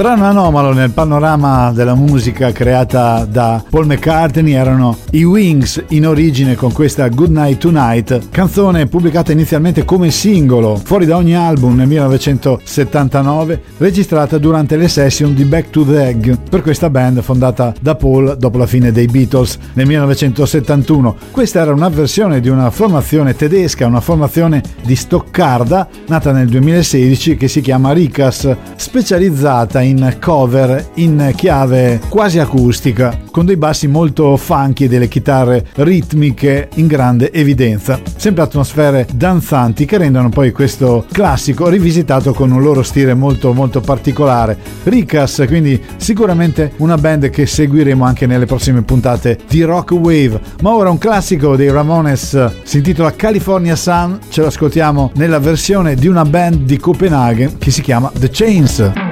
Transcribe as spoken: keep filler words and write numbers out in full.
Brano anomalo nel panorama della musica creata da Paul McCartney erano i Wings, in origine con questa Good Night Tonight, canzone pubblicata inizialmente come singolo fuori da ogni album nel millenovecentosettantanove, registrata durante le session di Back to the Egg per questa band fondata da Paul dopo la fine dei Beatles nel millenovecentosettantuno. Questa era una versione di una formazione tedesca, una formazione di Stoccarda nata nel duemilasedici che si chiama Ricas, specializzata in in cover in chiave quasi acustica, con dei bassi molto funky e delle chitarre ritmiche in grande evidenza, sempre atmosfere danzanti che rendono poi questo classico rivisitato con un loro stile molto molto particolare. Ricas, quindi sicuramente una band che seguiremo anche nelle prossime puntate di Rock Wave. Ma ora un classico dei Ramones, si intitola California Sun, ce lo ascoltiamo nella versione di una band di Copenaghen che si chiama The Chains.